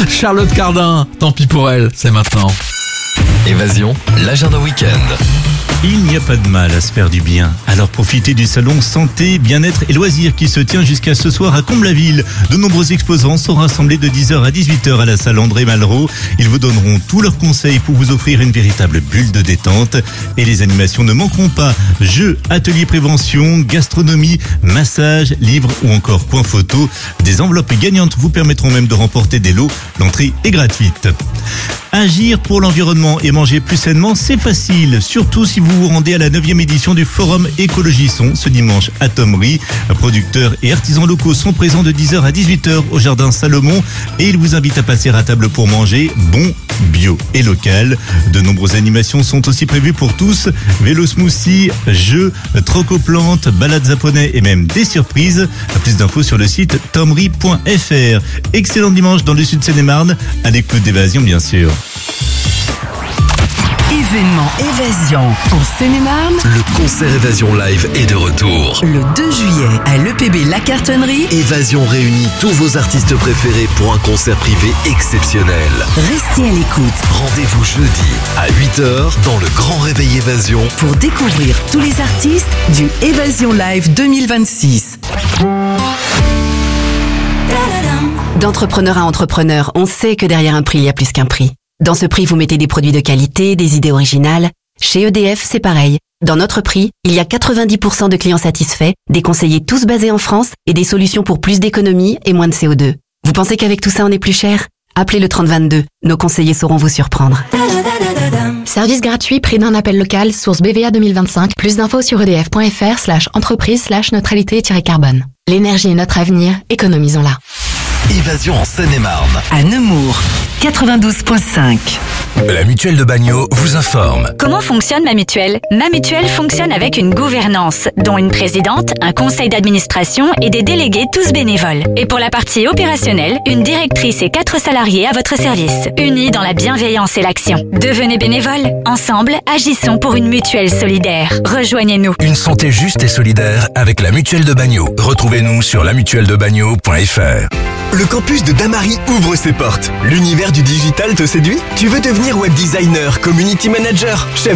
Charlotte Cardin, tant pis pour elle, c'est maintenant. Évasion, l'agenda week-end. Il n'y a pas de mal à se faire du bien. Alors profitez du salon santé, bien-être et loisirs qui se tient jusqu'à ce soir à Comble-la-Ville. De nombreux exposants sont rassemblés de 10h à 18h à la salle André Malraux. Ils vous donneront tous leurs conseils pour vous offrir une véritable bulle de détente. Et les animations ne manqueront pas. Jeux, ateliers prévention, gastronomie, massage, livres ou encore coin photo. Des enveloppes gagnantes vous permettront même de remporter des lots. L'entrée est gratuite. Agir pour l'environnement et manger plus sainement, c'est facile. Surtout si vous vous rendez à la 9e édition du Forum Écologie Son ce dimanche à Thomery. Producteurs et artisans locaux sont présents de 10h à 18h au Jardin Salomon et ils vous invitent à passer à table pour manger bon, bio et local. De nombreuses animations sont aussi prévues pour tous. Vélo smoothie, jeux, troc aux plantes, balades japonais et même des surprises. Plus d'infos sur le site thomery.fr. Excellent dimanche dans le sud Seine-et-Marne à l'écoute d'Évasion bien sûr. Événement Évasion en Seine-et-Marne. Le concert Évasion Live est de retour. Le 2 juillet à l'EPB La Cartonnerie. Évasion réunit tous vos artistes préférés pour un concert privé exceptionnel. Restez à l'écoute Rendez-vous jeudi à 8h dans le Grand Réveil Évasion. pour découvrir tous les artistes du Évasion Live 2026. D'entrepreneur à entrepreneur, on sait que derrière un prix, il y a plus qu'un prix. Dans ce prix, vous mettez des produits de qualité, des idées originales. Chez EDF, c'est pareil. Dans notre prix, il y a 90% de clients satisfaits, des conseillers tous basés en France et des solutions pour plus d'économie et moins de CO2. Vous pensez qu'avec tout ça, on est plus cher ? Appelez le 3022. Nos conseillers sauront vous surprendre. Service gratuit, prix d'un appel local, source BVA 2025. Plus d'infos sur edf.fr/entreprise/neutralité-carbone. L'énergie est notre avenir, économisons-la. Évasion en Seine-et-Marne. À Nemours, 92.5. La mutuelle de Bagnols vous informe. Comment fonctionne ma mutuelle ? Ma mutuelle fonctionne avec une gouvernance, dont une présidente, un conseil d'administration et des délégués tous bénévoles. Et pour la partie opérationnelle, une directrice et 4 salariés à votre service, unis dans la bienveillance et l'action. Devenez bénévole. Ensemble, agissons pour une mutuelle solidaire. Rejoignez-nous. Une santé juste et solidaire avec la mutuelle de Bagnols. Retrouvez-nous sur lamutuelledebagnols.fr. Le campus de Damary ouvre ses portes. L'univers du digital te séduit ? Tu veux devenir web designer, community manager, chef